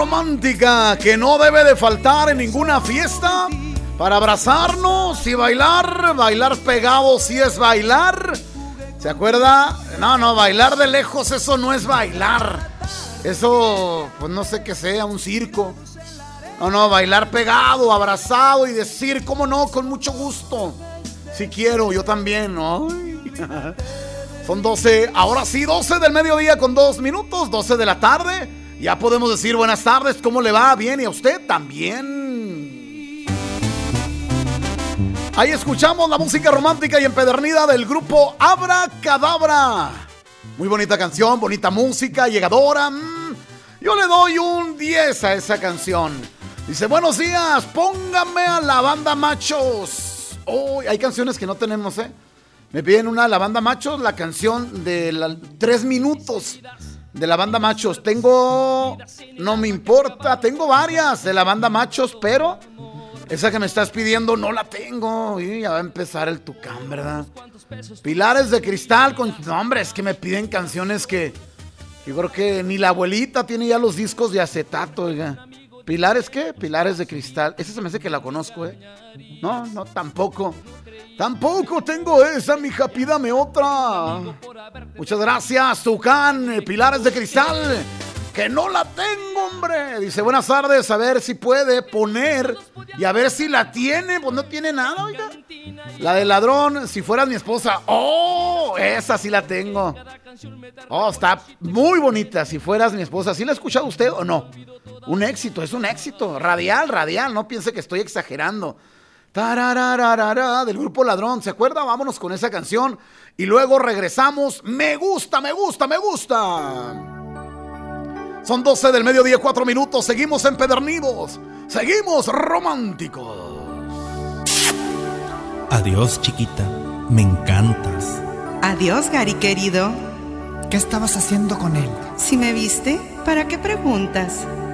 romántica que no debe de faltar en ninguna fiesta para abrazarnos y bailar. Bailar pegado sí es bailar. ¿Se acuerda? No, bailar de lejos, eso no es bailar. Eso, pues no sé qué sea, un circo. No, bailar pegado, abrazado y decir, ¿cómo no? Con mucho gusto. Si quiero, yo también, ¿no? Son 12, ahora sí, 12 del mediodía con 2 minutos, 12 de la tarde. Ya podemos decir buenas tardes, ¿cómo le va? Bien, y a usted también. Ahí escuchamos la música romántica y empedernida del grupo Abracadabra. Muy bonita canción, bonita música, llegadora. Yo le doy un 10 a esa canción. Dice, buenos días, póngame a la banda Machos. Oh, hay canciones que no tenemos, Me piden una de la banda Machos, la canción de 3 minutos de la banda Machos. No me importa, tengo varias de la banda Machos, pero esa que me estás pidiendo no la tengo. Y ya va a empezar el tucán, ¿verdad? Pilares de Cristal no, hombre, es que me piden canciones que yo creo que ni la abuelita tiene ya los discos de acetato, oiga. ¿Pilares qué? Pilares de Cristal. Esa se me hace que la conozco, No, tampoco. Tampoco tengo esa, mija, pídame otra. Muchas gracias, Tucán, Pilares de Cristal. Que no la tengo, hombre. Dice, buenas tardes, a ver si puede poner y a ver si la tiene. Pues no tiene nada, oiga. La del ladrón, si fueras mi esposa. Oh, esa sí la tengo. Oh, está muy bonita, si fueras mi esposa. ¿Sí la ha escuchado usted o no? Un éxito, es un éxito. Radial, no piense que estoy exagerando. Tararararara, del grupo Ladrón, ¿se acuerda? Vámonos con esa canción y luego regresamos. Me gusta. Son 12 del mediodía, 4 minutos. Seguimos empedernidos. Seguimos románticos. Adiós, chiquita. Me encantas. Adiós, Gary, querido. ¿Qué estabas haciendo con él? Si me viste, ¿para qué preguntas?